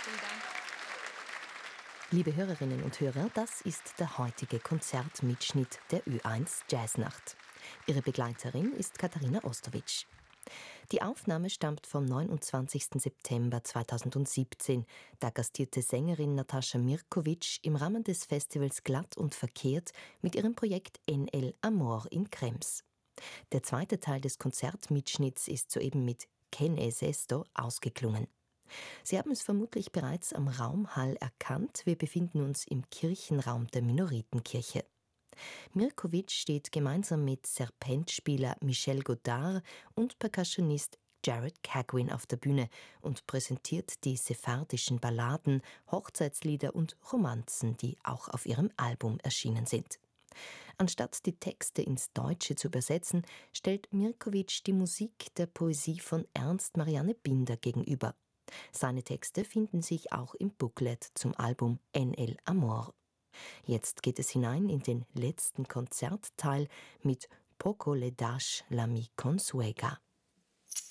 Liebe Hörerinnen und Hörer, das ist der heutige Konzertmitschnitt der Ö1 Jazznacht. Ihre Begleiterin ist Katharina Ostowitsch. Die Aufnahme stammt vom 29. September 2017. Da gastierte Sängerin Natascha Mirkovic im Rahmen des Festivals Glatt und Verkehrt mit ihrem Projekt NL Amor in Krems. Der zweite Teil des Konzertmitschnitts ist soeben mit Ken Sesto ausgeklungen. Sie haben es vermutlich bereits am Raumhall erkannt. Wir befinden uns im Kirchenraum der Minoritenkirche. Mirkovic steht gemeinsam mit Serpentspieler Michel Godard und Percussionist Jared Cagwin auf der Bühne und präsentiert die sephardischen Balladen, Hochzeitslieder und Romanzen, die auch auf ihrem Album erschienen sind. Anstatt die Texte ins Deutsche zu übersetzen, stellt Mirkovic die Musik der Poesie von Ernst Marianne Binder gegenüber. Seine Texte finden sich auch im Booklet zum Album NL Amor. Jetzt geht es hinein in den letzten Konzertteil mit Poco le das la mi consuega.